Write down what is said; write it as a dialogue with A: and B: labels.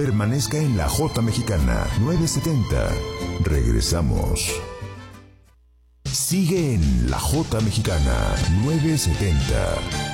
A: Permanezca en la J Mexicana 970. Regresamos. Sigue en la J Mexicana 970.